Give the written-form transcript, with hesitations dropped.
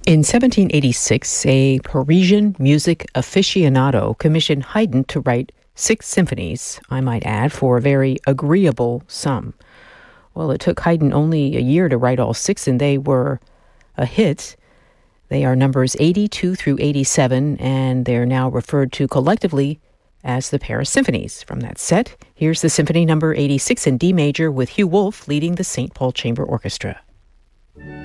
In 1786, a Parisian music aficionado commissioned Haydn to write 6 symphonies, I might add, for a very agreeable sum. Well, it took Haydn only a year to write all 6, and they were a hit. They are numbers 82 through 87, and they're now referred to collectively as the Paris Symphonies. From that set, here's the Symphony number 86 in D major with Hugh Wolf leading the St. Paul Chamber Orchestra.